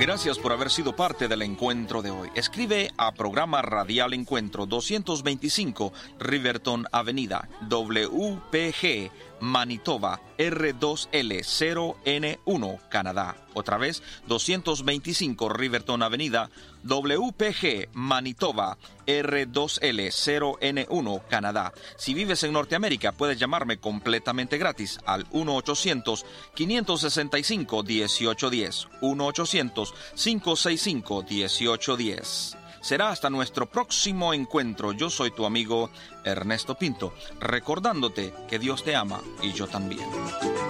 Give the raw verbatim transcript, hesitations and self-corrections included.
Gracias por haber sido parte del encuentro de hoy. Escribe a Programa Radial Encuentro, doscientos veinticinco Riverton Avenida, W P G, Manitoba, R dos L cero N uno, Canadá. Otra vez, doscientos veinticinco Riverton Avenida, W P G, Manitoba, R dos L cero N uno, Canadá. Si vives en Norteamérica, puedes llamarme completamente gratis al uno ochocientos, cinco seis cinco, uno ocho uno cero, uno ochocientos, cinco seis cinco, uno ocho uno cero. Será hasta nuestro próximo encuentro. Yo soy tu amigo Ernesto Pinto, recordándote que Dios te ama y yo también.